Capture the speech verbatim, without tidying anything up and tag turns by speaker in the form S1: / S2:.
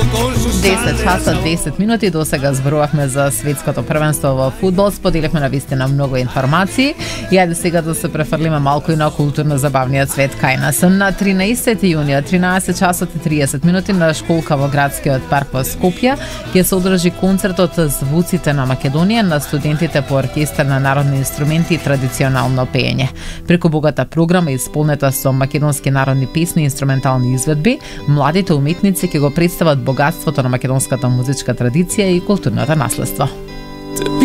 S1: десет часа десет минути. До сега зборувавме за светското првенство во фудбал, споделивме на вистина многу информации. И ајде сега да се префрлиме малку и на културно-забавниот свет кај нас. На тринаесети јуни, тринаесет часот и триесет минути на школка во градскиот парк во Скопје ќе се одржи концертот Звуците на Македонија на студентите по оркестар на народни инструменти и традиционално пеење. Преку богата програма исполнета со македонски народни песни и инструментални изведби, младите уметници ќе го представат богатството на македонската музичка традиција и културното наследство.